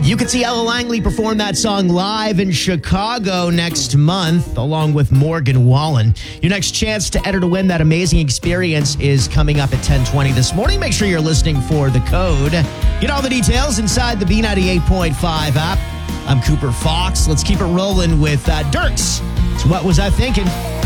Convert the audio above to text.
You could see Ella Langley perform that song live in Chicago next month, along with Morgan Wallen. Your next chance to enter to win that amazing experience is coming up at 10:20 this morning. Make sure you're listening for the code. Get all the details inside the B98.5 app. I'm Cooper Fox. Let's keep it rolling with Dirks. So what was I thinking?